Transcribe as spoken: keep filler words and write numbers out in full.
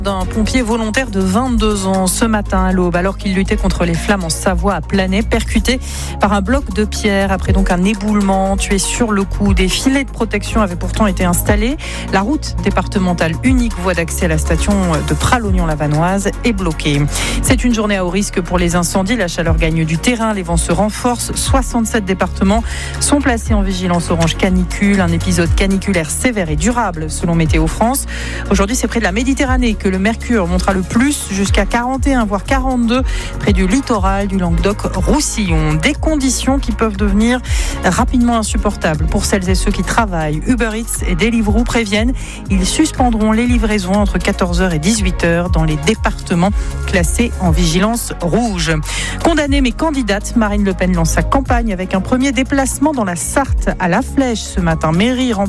D'un pompier volontaire de vingt-deux ans ce matin à l'aube, alors qu'il luttait contre les flammes en Savoie à Planay, percuté par un bloc de pierre après donc un éboulement, tué sur le coup. Des filets de protection avaient pourtant été installés. La route départementale unique, voie d'accès à la station de Pralognon-la-Vanoise, est bloquée. C'est une journée à haut risque pour les incendies. La chaleur gagne du terrain, les vents se renforcent. soixante-sept départements sont placés en vigilance orange canicule. Un épisode caniculaire sévère et durable selon Météo France. Aujourd'hui, c'est près de la Méditerranée que le mercure montera le plus, jusqu'à quarante et un voire quarante-deux près du littoral du Languedoc-Roussillon. Des conditions qui peuvent devenir rapidement insupportables pour celles et ceux qui travaillent. Uber Eats et Deliveroo préviennent, ils suspendront les livraisons entre quatorze heures et dix-huit heures dans les départements classés en vigilance rouge. Condamnée mais candidate, Marine Le Pen lance sa campagne avec un premier déplacement dans la Sarthe à La Flèche ce matin. Mairie